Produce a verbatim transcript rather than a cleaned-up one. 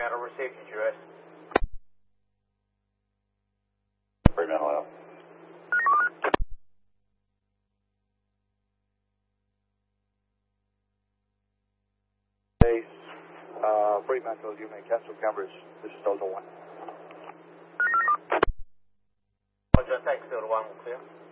Fremantle, received you, Juris. Fremantle out. Base, uh, Fremantle, you may cancel coverage. This is Delta one. Roger, thanks, Delta one, we'll clear.